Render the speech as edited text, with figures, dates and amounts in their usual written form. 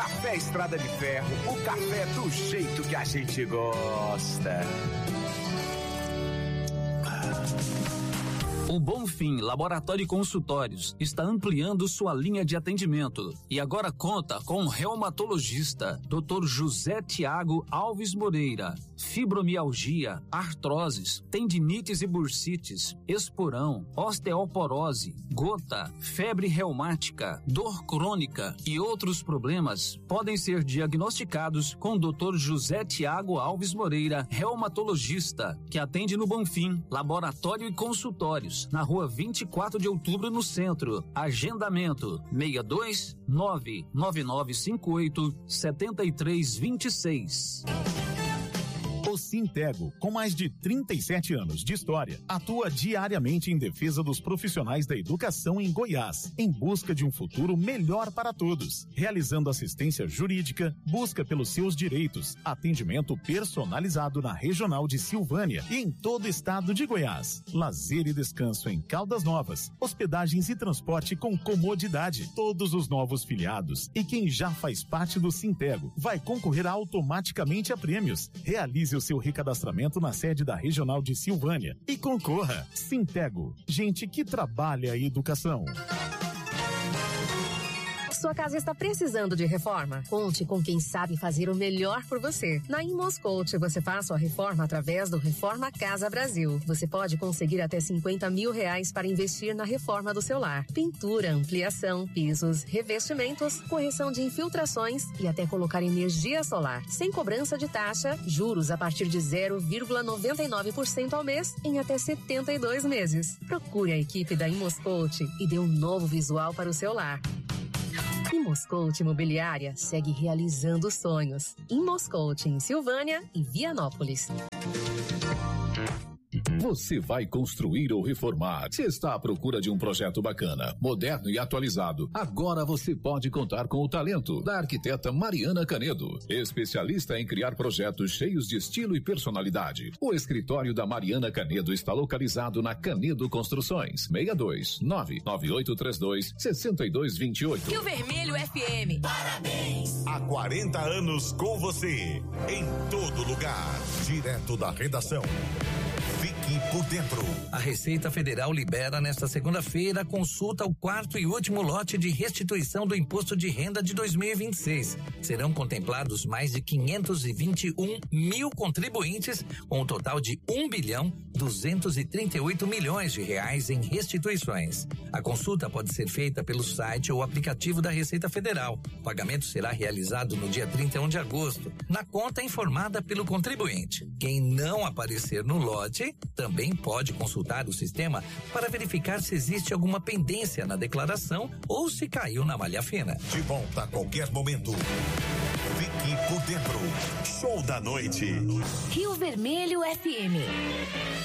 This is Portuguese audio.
Café Estrada de Ferro, o café do jeito que a gente gosta. O Bonfim Laboratório e Consultórios está ampliando sua linha de atendimento e agora conta com um reumatologista, Dr. José Tiago Alves Moreira. Fibromialgia, artroses, tendinites e bursites, esporão, osteoporose, gota, febre reumática, dor crônica e outros problemas podem ser diagnosticados com o Dr. José Tiago Alves Moreira, reumatologista, que atende no Bonfim Laboratório e Consultórios, na rua 24 de outubro, no centro. Agendamento 62 99958 7326. O Sintego, com mais de 37 anos de história, atua diariamente em defesa dos profissionais da educação em Goiás, em busca de um futuro melhor para todos, realizando assistência jurídica, busca pelos seus direitos, atendimento personalizado na Regional de Silvânia e em todo o estado de Goiás, lazer e descanso em Caldas Novas, hospedagens e transporte com comodidade. Todos os novos filiados e quem já faz parte do Sintego vai concorrer automaticamente a prêmios. Realize o seu recadastramento na sede da Regional de Silvânia e concorra. Sintego, gente que trabalha a educação. Sua casa está precisando de reforma? Conte com quem sabe fazer o melhor por você. Na Imoscoach, você faz sua reforma através do Reforma Casa Brasil. Você pode conseguir até R$50 mil para investir na reforma do seu lar. Pintura, ampliação, pisos, revestimentos, correção de infiltrações e até colocar energia solar. Sem cobrança de taxa, juros a partir de 0,99% ao mês em até 72 meses. Procure a equipe da Imoscoach e dê um novo visual para o seu lar. Imoscoach Imobiliária segue realizando sonhos. Imoscoach em Silvânia e Vianópolis. Você vai construir ou reformar? Se está à procura de um projeto bacana, moderno e atualizado, agora você pode contar com o talento da arquiteta Mariana Canedo, especialista em criar projetos cheios de estilo e personalidade. O escritório da Mariana Canedo está localizado na Canedo Construções, 62-99832-6228. Rio Vermelho FM. Parabéns! Há 40 anos com você, em todo lugar, direto da redação. Fique por dentro. A Receita Federal libera nesta segunda-feira a consulta ao quarto e último lote de restituição do Imposto de Renda de 2026. Serão contemplados mais de 521 mil contribuintes, com um total de R$1,238 bilhões em restituições. A consulta pode ser feita pelo site ou aplicativo da Receita Federal. O pagamento será realizado no dia 31 de agosto, na conta informada pelo contribuinte. Quem não aparecer no lote também pode consultar o sistema para verificar se existe alguma pendência na declaração ou se caiu na malha fina. De volta a qualquer momento. Fique por dentro. Show da noite. Rio Vermelho FM.